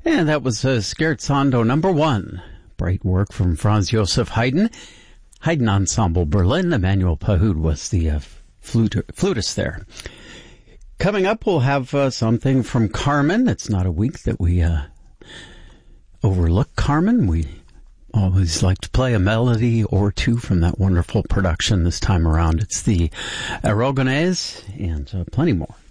And that was Scherzando number 1. Bright work from Franz Joseph Haydn. Haydn Ensemble Berlin. Emmanuel Pahud was the flutist there. Coming up, we'll have something from Carmen. It's not a week that we overlook Carmen. We always like to play a melody or two from that wonderful production this time around. It's the Aragonese and plenty more.